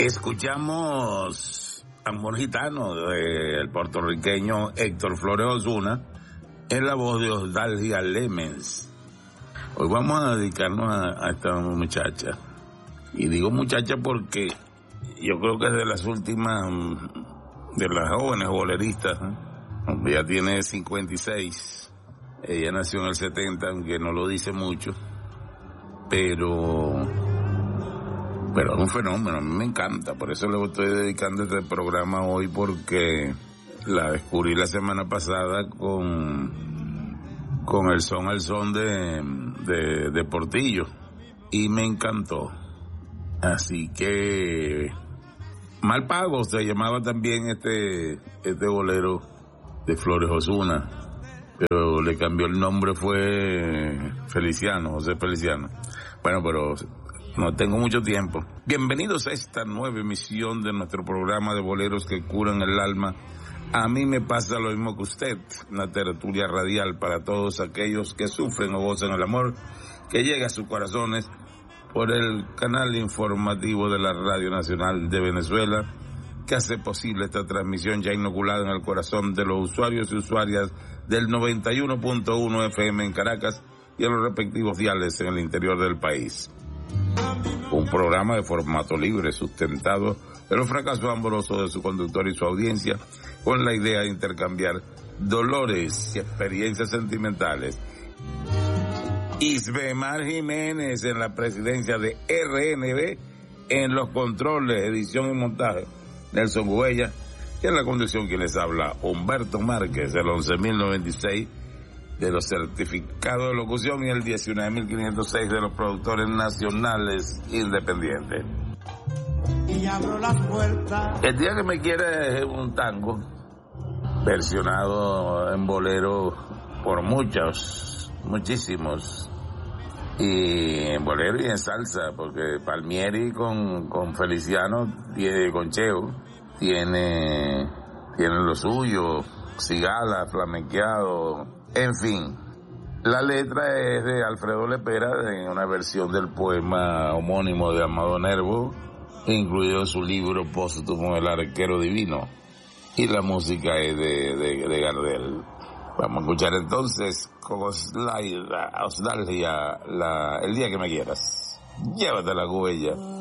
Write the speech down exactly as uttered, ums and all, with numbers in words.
Escuchamos Amor Gitano del puertorriqueño Héctor Flores Osuna en la voz de Osdalgia Lemens. Hoy vamos a dedicarnos a, a esta muchacha. Y digo muchacha porque yo creo que es de las últimas, de las jóvenes boleristas, ¿eh? Ya tiene cincuenta y seis. Ella nació en el setenta, aunque no lo dice mucho. Pero... Pero es un fenómeno, a mí me encanta, por eso le estoy dedicando este programa hoy, porque la descubrí la semana pasada con, con el son al son de, de, de Portillo, y me encantó. Así que, Mal Pago se llamaba también este, este bolero de Flores Osuna, pero le cambió el nombre, fue Feliciano, José Feliciano. Bueno, pero... no tengo mucho tiempo. Bienvenidos a esta nueva emisión de nuestro programa de boleros que curan el alma. A mí me pasa lo mismo que usted, una tertulia radial para todos aquellos que sufren o gozan el amor, que llega a sus corazones por el canal informativo de la Radio Nacional de Venezuela, que hace posible esta transmisión ya inoculada en el corazón de los usuarios y usuarias del noventa y uno punto uno F M en Caracas y en los respectivos diales en el interior del país. Un programa de formato libre, sustentado en los fracasos amorosos de su conductor y su audiencia, con la idea de intercambiar dolores y experiencias sentimentales. Isbemar Jiménez en la presidencia de R N B, en los controles, edición y montaje, Nelson Gubella, y en la conducción quien les habla, Humberto Márquez, el once mil noventa y seis de los certificados de locución y el diecinueve mil quinientos seis de los productores nacionales independientes. Y abro las puertas. El día que me quiere es un tango versionado en bolero por muchos, muchísimos, y en bolero y en salsa, porque Palmieri con, con Feliciano, tiene, con Cheo, tiene, tiene lo suyo, cigala, flamenqueado. En fin, la letra es de Alfredo Lepera, en una versión del poema homónimo de Amado Nervo, incluido en su libro póstumo El Arquero Divino, y la música es de, de, de Gardel. Vamos a escuchar entonces con Osdalgia, la, El Día que me quieras. Llévate la huella.